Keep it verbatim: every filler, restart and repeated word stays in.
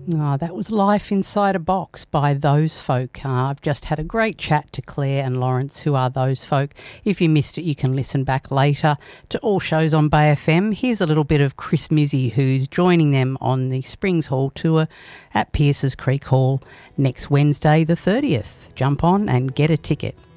Oh, that was Life Inside a Box by Those Folk. Uh, I've just had a great chat to Claire and Lawrence, who are Those Folk. If you missed it, you can listen back later to all shows on Bay F M. Here's a little bit of Chris Mizzy, who's joining them on the Springs Hall tour at Pierce's Creek Hall next Wednesday the thirtieth. Jump on and get a ticket.